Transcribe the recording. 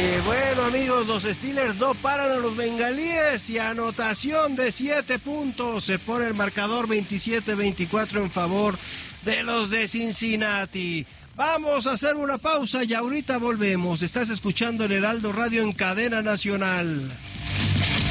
Bueno, amigos, los Steelers no paran a los bengalíes y anotación de 7 puntos. Se pone el marcador 27-24 en favor de los de Cincinnati. Vamos a hacer una pausa y ahorita volvemos. Estás escuchando el Heraldo Radio en cadena nacional.